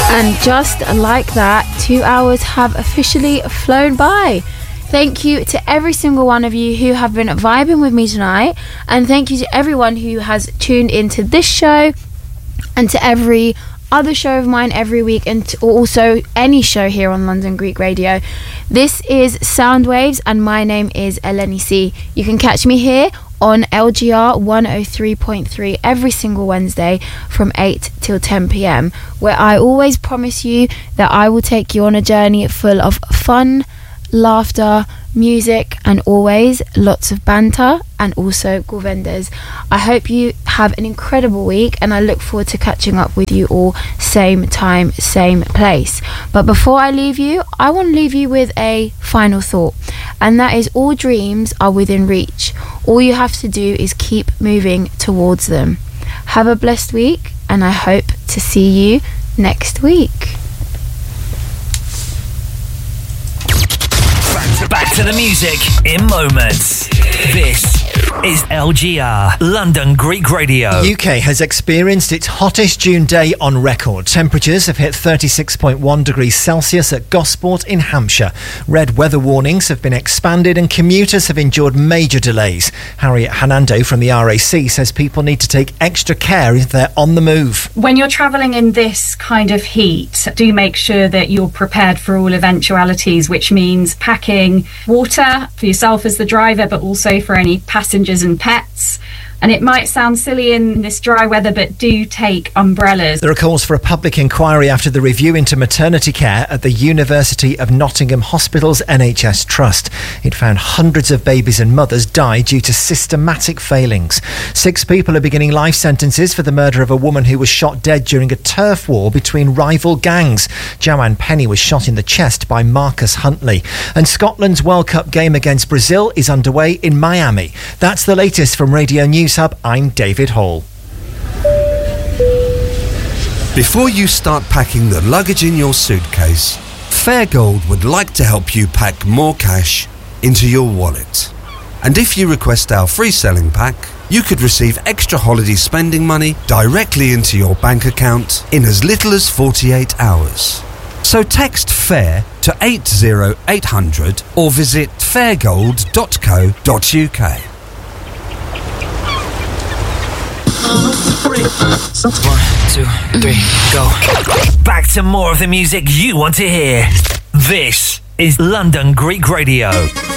And just like that, 2 hours have officially flown by. Thank you to every single one of you who have been vibing with me tonight. And thank you to everyone who has tuned into this show and to every other show of mine every week, and also any show here on London Greek Radio. This is Soundwaves and my name is Eleni C. You can catch me here on LGR 103.3 every single Wednesday from 8 till 10 p.m, where I always promise you that I will take you on a journey full of fun, laughter, music, and always lots of banter and also gourvendes. I hope you have an incredible week, and I look forward to catching up with you all same time, same place. But before I leave you, I want to leave you with a final thought, and that is all dreams are within reach. All you have to do is keep moving towards them. Have a blessed week, and I hope to see you next week. Back to the music in moments. This is LGR, London Greek Radio. UK has experienced its hottest June day on record. Temperatures have hit 36.1 degrees Celsius at Gosport in Hampshire. Red weather warnings have been expanded and commuters have endured major delays. Harriet Hernando from the RAC says people need to take extra care if they're on the move. When you're travelling in this kind of heat, do make sure that you're prepared for all eventualities, which means packing water for yourself as the driver, but also for any passengers and pets. And it might sound silly in this dry weather, but do take umbrellas. There are calls for a public inquiry after the review into maternity care at the University of Nottingham Hospital's NHS Trust. It found hundreds of babies and mothers died due to systematic failings. 6 people are beginning life sentences for the murder of a woman who was shot dead during a turf war between rival gangs. Joanne Penny was shot in the chest by Marcus Huntley. And Scotland's World Cup game against Brazil is underway in Miami. That's the latest from Radio News Hub. I'm David Hall. Before you start packing the luggage in your suitcase, Fairgold would like to help you pack more cash into your wallet. And if you request our free selling pack, you could receive extra holiday spending money directly into your bank account in as little as 48 hours. So text FAIR to 80800 or visit fairgold.co.uk. 1, 2, 3, go. Back to more of the music you want to hear. This is London Greek Radio.